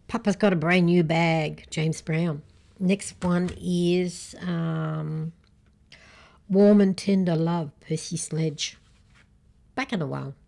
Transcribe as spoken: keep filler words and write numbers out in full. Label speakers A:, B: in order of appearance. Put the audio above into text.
A: Papa's Got a Brand New Bag, James Brown. Next one is um, Warm and Tender Love, Percy Sledge. Back in a while.